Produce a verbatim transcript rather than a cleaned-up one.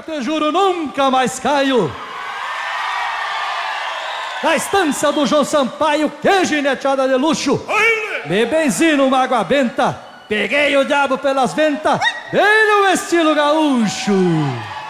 Nunca, te juro, nunca mais caio. Na estância do João Sampaio, que gineteada de luxo. Me benzi numa água benta, peguei o diabo pelas ventas, bem no estilo gaúcho.